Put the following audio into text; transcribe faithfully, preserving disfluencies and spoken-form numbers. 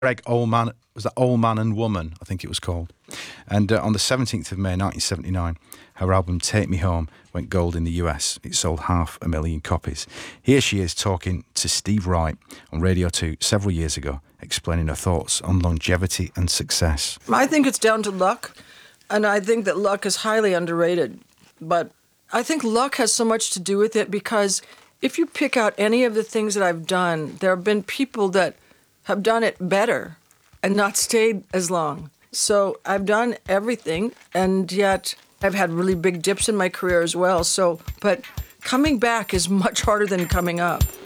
Greg Old Man, was that Old Man and Woman, I think it was called. And uh, on the seventeenth of May nineteen seventy-nine, her album Take Me Home went gold in the U S. It sold half a million copies. Here she is talking to Steve Wright on Radio two several years ago, explaining her thoughts on longevity and success. I think it's down to luck, and I think that luck is highly underrated. But I think luck has so much to do with it, because if you pick out any of the things that I've done, there have been people that have done it better and not stayed as long. So I've done everything, and yet I've had really big dips in my career as well. So, but coming back is much harder than coming up.